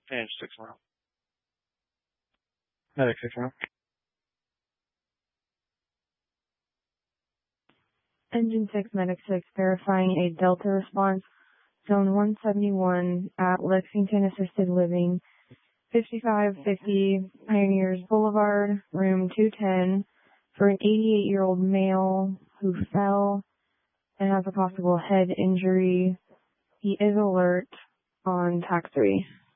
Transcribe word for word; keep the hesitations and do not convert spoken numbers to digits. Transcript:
And six mile. Medic six mile. Engine six, Medic six, verifying a Delta response, Zone one seventy-one at Lexington Assisted Living, fifty-five fifty Pioneers Boulevard, room two ten, for an eighty-eight-year-old male who fell and has a possible head injury. He is alert on T A C three.